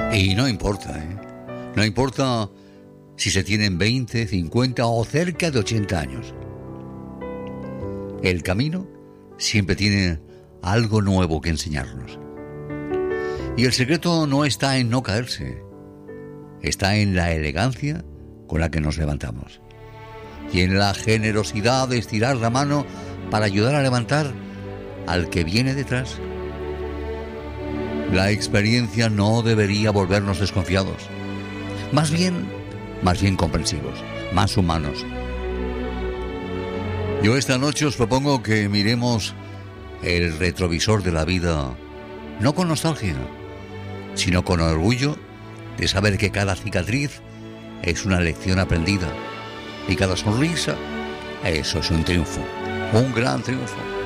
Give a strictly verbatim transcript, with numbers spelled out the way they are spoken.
Y no importa, ¿eh? No importa si se tienen veinte, cincuenta o cerca de ochenta años. El camino siempre tiene algo nuevo que enseñarnos. Y el secreto no está en no caerse, está en la elegancia con la que nos levantamos y en la generosidad de estirar la mano para ayudar a levantar al que viene detrás. La experiencia no debería volvernos desconfiados, más bien, más bien comprensivos, más humanos. Yo esta noche os propongo que miremos el retrovisor de la vida, no con nostalgia, sino con orgullo de saber que cada cicatriz es una lección aprendida y cada sonrisa, eso es un triunfo, un gran triunfo.